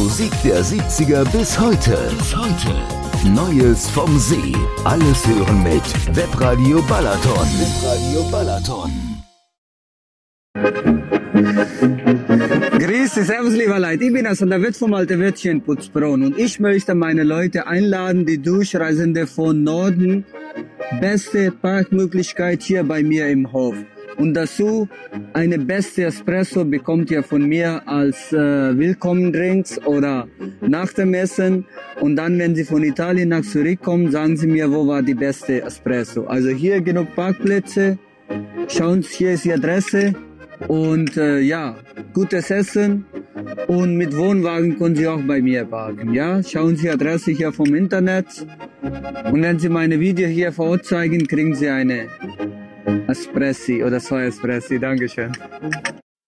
Musik der 70er bis heute. Neues vom See. Alles hören mit Webradio Balaton. Grüß dich, servus lieber Leute, ich bin der Wirt vom Alte Wirtchen Putzbronn und ich möchte meine Leute einladen, die Durchreisende von Norden. Beste Parkmöglichkeit hier bei mir im Hof. Und dazu eine beste Espresso bekommt ihr von mir als Willkommendrinks oder nach dem Essen. Und dann, wenn Sie von Italien nach zurückkommen, sagen Sie mir, wo war die beste Espresso. Also hier genug Parkplätze. Schauen Sie, hier ist die Adresse. Und ja, gutes Essen. Und mit Wohnwagen können Sie auch bei mir parken. Ja, schauen Sie die Adresse hier vom Internet. Und wenn Sie meine Video hier vor Ort zeigen, kriegen Sie eine Espressi oder 2 Espressi. Dankeschön.